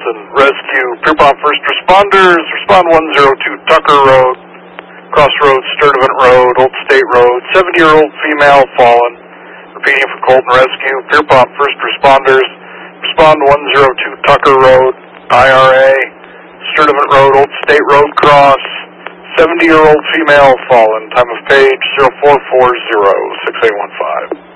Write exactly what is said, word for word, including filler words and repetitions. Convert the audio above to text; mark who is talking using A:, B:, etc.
A: Colton Rescue. Pierpont First Responders, respond one zero two Tucker Road, Crossroads, Sturdivant Road, Old State Road, seventy-year-old female fallen. Repeating for Colton Rescue. Pierpont First Responders, respond one zero two Tucker Road, I R A, Sturdivant Road, Old State Road Cross, seventy-year-old female fallen. Time of page zero four four zero six eight one five.